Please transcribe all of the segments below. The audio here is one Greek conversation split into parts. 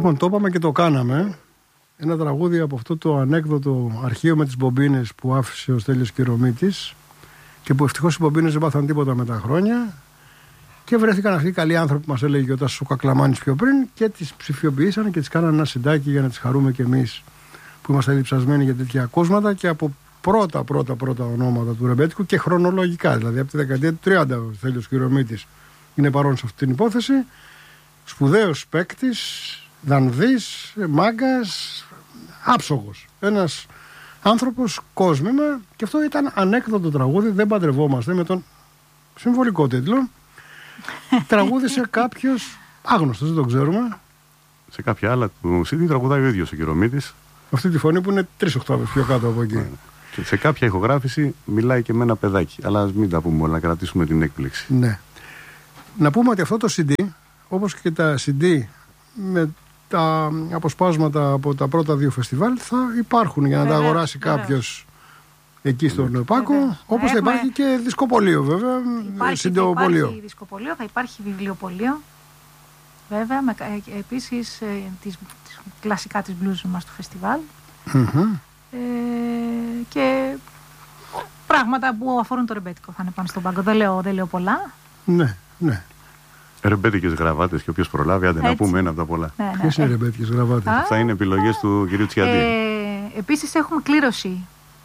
Λοιπόν, το είπαμε και το κάναμε. Ένα τραγούδι από αυτό το ανέκδοτο αρχείο με τις μπομπίνες που άφησε ο Στέλιος Κυρομίτης και που ευτυχώς οι μπομπίνες δεν πάθαν τίποτα με τα χρόνια και βρέθηκαν αυτοί οι καλοί άνθρωποι που μας έλεγε ο Τάσος ο Κακλαμάνης πιο πριν και τις ψηφιοποιήσαν και τις κάνανε ένα συντάκι για να τις χαρούμε κι εμείς που είμαστε διψασμένοι για τέτοια ακούσματα και από πρώτα ονόματα του ρεμπέτικου και χρονολογικά, δηλαδή από τη δεκαετία του 30 ο Στέλιος Κυρομίτης είναι παρόν σε αυτή την υπόθεση. Σπουδαίος παίκτης, δανδύς, μάγκας, άψογος. Ένας άνθρωπος κόσμημα και αυτό ήταν ανέκδοτο τραγούδι, δεν παντρευόμαστε, με τον συμβολικό τίτλο. Τραγούδισε κάποιος άγνωστος, δεν το ξέρουμε. Σε κάποια άλλα του CD τραγουδάει ο ίδιος ο Κυρομίτης. Αυτή τη φωνή που είναι 3 οκτάβες πιο κάτω από εκεί. Και σε κάποια ηχογράφηση μιλάει και με ένα παιδάκι. Αλλά ας μην τα πούμε όλα, να κρατήσουμε την έκπληξη. Ναι. Να πούμε ότι αυτό το CD, όπως και τα CD με τα αποσπάσματα από τα πρώτα 2 φεστιβάλ, θα υπάρχουν για να τα αγοράσει κάποιος εκεί στον Πάκο. Όπως θα υπάρχει και δισκοπωλείο, βέβαια. Υπάρχει δισκοπωλείο, θα υπάρχει βιβλιοπωλείο. Βέβαια, επίσης κλασικά της blues μας του φεστιβάλ. Και πράγματα που αφορούν το ρεμπέτικο θα είναι πάνω στον πάγκο. Δεν λέω πολλά. Ναι. Ρεμπέτικες γραβάτες και όποιος προλάβει, άντε να πούμε ένα από τα πολλά. Ποιες είναι ρεμπέτικες γραβάτες? Αυτά είναι επιλογές του κυρίου Τσιαντή. Επίσης έχουμε κλήρωση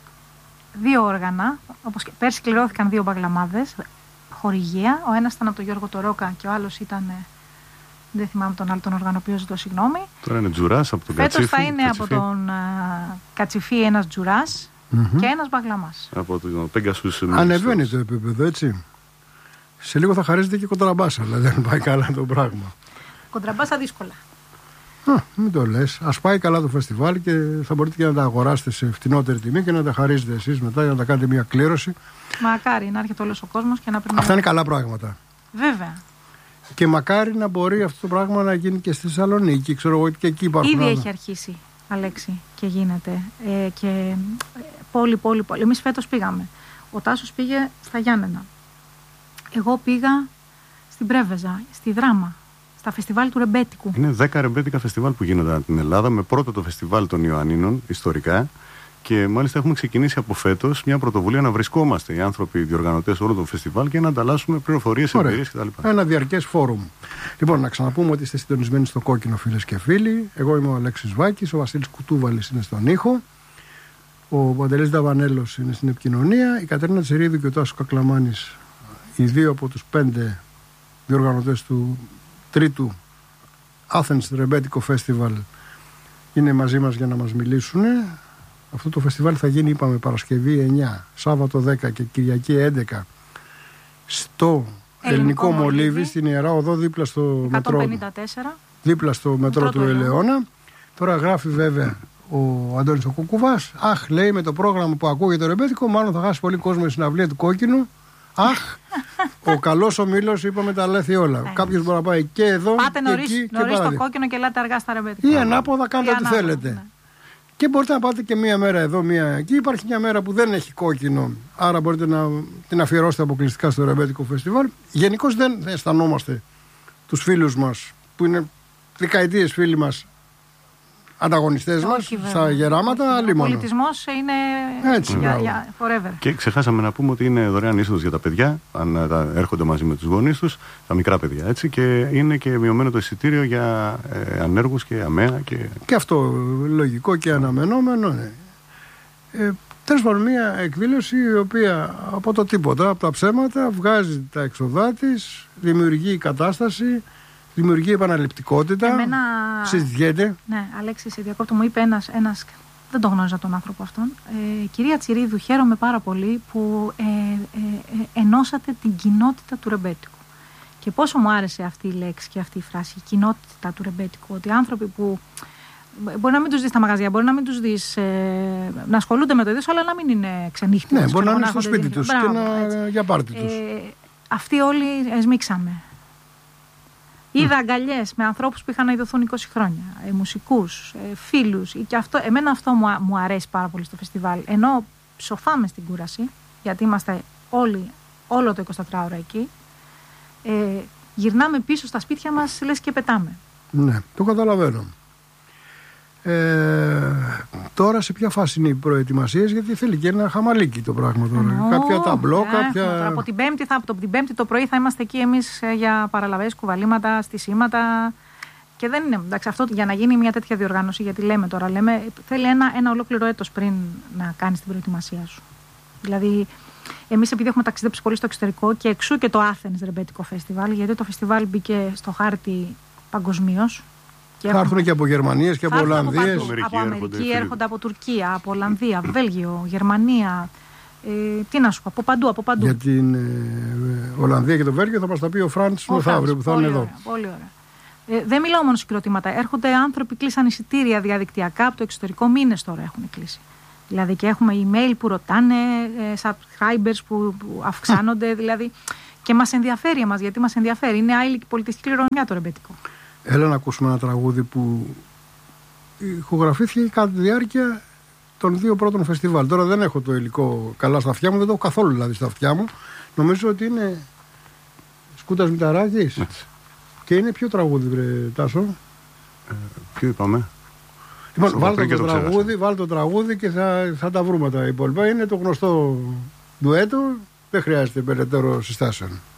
2 όργανα. Όπως και πέρσι κληρώθηκαν 2 μπαγλαμάδες, χορηγία. Ο ένας ήταν από τον Γιώργο Τορόκα και ο άλλος ήταν, δεν θυμάμαι τον άλλο τον οργανοποιό, ζητώ συγγνώμη. Τώρα είναι τζουράς από τον Κατσίφη. Φέτος θα είναι από τον Κατσιφή ένας τζουράς και ένας μπαγλαμάς. Από τον Πέγκασους. Ανεβαίνει το επίπεδο, έτσι. Σε λίγο θα χαρίζεται και κοντραμπάσα, αλλά δεν πάει καλά το πράγμα. Κοντραμπάσα δύσκολα. Μην το λες. Ας πάει καλά το φεστιβάλ και θα μπορείτε και να τα αγοράσετε σε φτηνότερη τιμή και να τα χαρίζετε εσείς μετά για να τα κάνετε μια κλήρωση. Μακάρι να έρχεται όλος ο κόσμος και να πρέπει. Αυτά είναι καλά πράγματα. Βέβαια. Και μακάρι να μπορεί αυτό το πράγμα να γίνει και στη Θεσσαλονίκη. Ξέρω εγώ ότι και εκεί υπάρχουν. Ήδη έχει αρχίσει, Αλέξη, και γίνεται. Και πολύ. Εμείς φέτος πήγαμε. Ο Τάσος πήγε στα Γιάννενα. Εγώ πήγα στην Πρέβεζα, στη Δράμα, στα φεστιβάλ του ρεμπέτικου. Είναι 10 ρεμπέτικα φεστιβάλ που γίνονταν στην Ελλάδα, με πρώτο το φεστιβάλ των Ιωαννίνων, ιστορικά. Και μάλιστα έχουμε ξεκινήσει από φέτος μια πρωτοβουλία να βρισκόμαστε οι άνθρωποι διοργανωτές όλων των φεστιβάλ και να ανταλλάσσουμε πληροφορίες, εμπειρίες κτλ. Ένα διαρκές φόρουμ. Λοιπόν, να ξαναπούμε ότι είστε συντονισμένοι στο Κόκκινο, φίλες και φίλοι. Εγώ είμαι ο Αλέξης Βάκης, ο Βασίλης Κουτούβαλης είναι στον ήχο. Ο Παντελής Δαβανέλος είναι στην επικοινωνία. Η Κατερίνα Τσιρίδου και ο Τάσος Κακλαμάνης, οι 2 από τους 5 διοργανωτές του 3ου Athens Rebetiko Festival, είναι μαζί μας για να μας μιλήσουν. Αυτό το φεστιβάλ θα γίνει, είπαμε, Παρασκευή 9, Σάββατο 10 και Κυριακή 11 στο Ελληνικό Μολύβι, στην Ιερά Οδό, δίπλα στο 154. Δίπλα στο μετρό του Ελαιώνα. Τώρα γράφει βέβαια ο Αντώνης ο Κουκουβάς. Αχ, λέει, με το πρόγραμμα που ακούγεται το ρεμπέτικο, μάλλον θα χάσει πολύ κόσμο η συναυλία του Κόκκινου. Αχ, ο καλός ο Μήλος, είπαμε, τα λέθη όλα. Κάποιος μπορεί να πάει και εδώ. Πάτε νωρίς στο Κόκκινο και ελάτε αργά στα ρεμπέτικα. Ή ανάποδα, κάντε ό,τι θέλετε. Ναι. Και μπορείτε να πάτε και μία μέρα εδώ, μία εκεί. Υπάρχει μια μέρα που δεν έχει κόκκινο, άρα μπορείτε να την αφιερώσετε αποκλειστικά στο ρεμπέτικο φεστιβάλ. Γενικώς δεν αισθανόμαστε τους φίλους μας, που είναι δεκαετίες φίλοι μας, ανταγωνιστές μας στα γεράματα. Ο πολιτισμός είναι έτσι, για forever. Και ξεχάσαμε να πούμε ότι είναι δωρεάν είσοδος για τα παιδιά, αν έρχονται μαζί με τους γονείς τους, τα μικρά παιδιά, έτσι, και είναι και μειωμένο το εισιτήριο για ανέργους και αμαία. Και αυτό λογικό και αναμενόμενο. Ναι. Τέλος πάντων, μια εκδήλωση η οποία από το τίποτα, από τα ψέματα, βγάζει τα έξοδά της, δημιουργεί κατάσταση, δημιουργεί επαναληπτικότητα. Συζητιέται. Ναι, Αλέξη, σε διακόπτω, μου είπε ένας, δεν το γνώριζα τον άνθρωπο αυτόν. Κυρία Τσιρίδου, χαίρομαι πάρα πολύ που ενώσατε την κοινότητα του ρεμπέτικου. Και πόσο μου άρεσε αυτή η λέξη και αυτή η φράση, η κοινότητα του ρεμπέτικου. Ότι άνθρωποι που μπορεί να μην τους δεις στα μαγαζιά, μπορεί να μην τους δεις να ασχολούνται με το ίδιο, αλλά να μην είναι ξενύχτες. Ναι, μπορεί να είναι στο σπίτι τους και για πάρτι τους. Αυτοί όλοι σμίξαμε. Είδα αγκαλιές με ανθρώπους που είχαν ειδωθούν 20 χρόνια, μουσικούς, φίλους. Και εμένα αυτό μου αρέσει πάρα πολύ στο φεστιβάλ. Ενώ ψοφάμε στην κούραση, γιατί είμαστε όλοι, όλο το 24ωρο εκεί, γυρνάμε πίσω στα σπίτια μας, λες και πετάμε. Ναι, το καταλαβαίνω. Τώρα σε ποια φάση είναι οι προετοιμασίες, γιατί θέλει και ένα χαμαλίκι το πράγμα τώρα. Κάποια ταμπλό, κάποια. Από την Πέμπτη το πρωί θα είμαστε εκεί εμείς για παραλαβές, κουβαλήματα, στισίματα. Και δεν είναι. Εντάξει, αυτό για να γίνει μια τέτοια διοργάνωση, γιατί θέλει ένα ολόκληρο έτος πριν να κάνεις την προετοιμασία σου. Δηλαδή, εμείς επειδή έχουμε ταξιδέψει πολύ στο εξωτερικό και εξού και το Athens Ρεμπέτικο Φεστιβάλ, γιατί το φεστιβάλ μπήκε στο χάρτη παγκοσμίως. Θα έρθουν και από Γερμανίες και από Ολλανδίες. Από Αμερική έρχονται, από Τουρκία, από Ολλανδία, Βέλγιο, Γερμανία. Τι να σου πω, από παντού. Για την Ολλανδία και το Βέλγιο θα μας τα πει ο Φραντς μεθαύριο που θα είναι εδώ. Πολύ ωραία. Δεν μιλάω μόνο συγκροτήματα. Έρχονται άνθρωποι, κλείσαν εισιτήρια διαδικτυακά από το εξωτερικό. Μήνες τώρα έχουν κλείσει. Δηλαδή και έχουμε email που ρωτάνε, subscribers που αυξάνονται. Δηλαδή, και μας ενδιαφέρει εμάς, γιατί μας ενδιαφέρει. Είναι άειλη πολιτιστική κληρονομιά το ρεμπέτικο. Έλα να ακούσουμε ένα τραγούδι που ηχογραφήθηκε κατά τη διάρκεια των 2 πρώτων φεστιβάλ. Τώρα δεν έχω το υλικό καλά στα αυτιά μου, δεν το έχω καθόλου δηλαδή στα αυτιά μου. Νομίζω ότι είναι Σκούτας Μηταράκης. Και είναι ποιο τραγούδι, βρε Τάσο? Ποιο είπαμε? Λοιπόν, βάλτε το τραγούδι και θα τα βρούμε τα υπόλοιπα. Είναι το γνωστό ντουέτο, δεν χρειάζεται περαιτέρω συστάσεων.